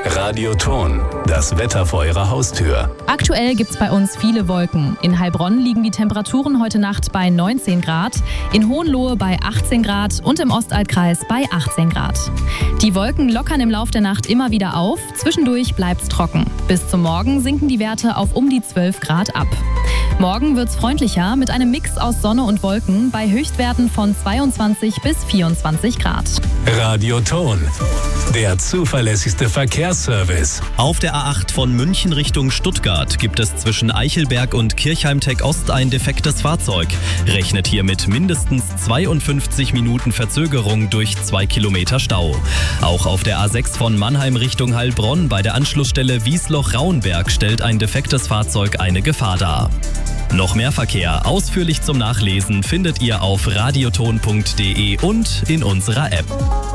Radioton, das Wetter vor Ihrer Haustür. Aktuell gibt's bei uns viele Wolken. In Heilbronn liegen die Temperaturen heute Nacht bei 19 Grad, in Hohenlohe bei 18 Grad und im Ostalbkreis bei 18 Grad. Die Wolken lockern im Lauf der Nacht immer wieder auf, zwischendurch bleibt's trocken. Bis zum Morgen sinken die Werte auf um die 12 Grad ab. Morgen wird's freundlicher mit einem Mix aus Sonne und Wolken bei Höchstwerten von 22 bis 24 Grad. Radioton, der zuverlässigste Verkehrsservice. Auf der A8 von München Richtung Stuttgart gibt es zwischen Eichelberg und Kirchheim-Tech-Ost ein defektes Fahrzeug. Rechnet hier mit mindestens 52 Minuten Verzögerung durch 2 Kilometer Stau. Auch auf der A6 von Mannheim Richtung Heilbronn bei der Anschlussstelle Wiesloch-Rauenberg stellt ein defektes Fahrzeug eine Gefahr dar. Noch mehr Verkehr ausführlich zum Nachlesen findet ihr auf radioton.de und in unserer App.